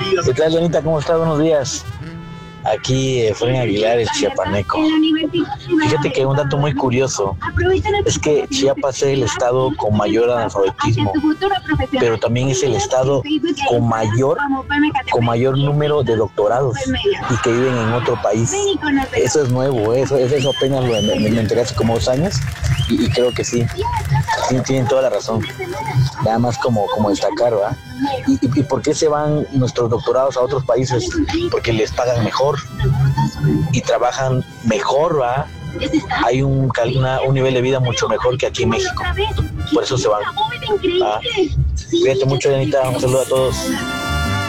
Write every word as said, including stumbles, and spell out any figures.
¿Qué tal, Janita? ¿Cómo estás? Buenos días. Aquí Efraín Aguilar, el chiapaneco. Fíjate que un dato muy curioso es que Chiapas es el estado con mayor analfabetismo, pero también es el estado con mayor, con mayor número de doctorados y que viven en otro país. Eso es nuevo, eso, eso apenas lo, me, me enteré hace como dos años y, y creo que sí, sí, tienen toda la razón. Nada más como, como destacar, ¿verdad? ¿Y, y, ¿Y por qué se van nuestros doctorados a otros países? Porque les pagan mejor y trabajan mejor, ¿va? Hay un, una, un nivel de vida mucho mejor que aquí en México. Por eso se van. ¿Va? Cuídate mucho, Janita. Un saludo a todos.